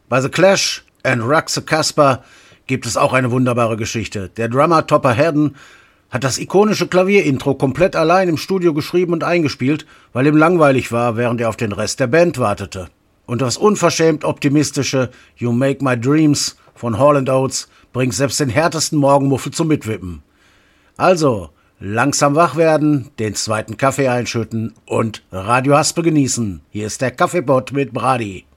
Bei The Clash and Ruxe Casper gibt es auch eine wunderbare Geschichte. Der Drummer Topper Herden hat das ikonische Klavierintro komplett allein im Studio geschrieben und eingespielt, weil ihm langweilig war, während er auf den Rest der Band wartete. Und das unverschämt optimistische You Make My Dreams von Hall & Oates bringt selbst den härtesten Morgenmuffel zum Mitwippen. Also, langsam wach werden, den zweiten Kaffee einschütten und Radio Haspel genießen. Hier ist der Kaffeepott mit Brady.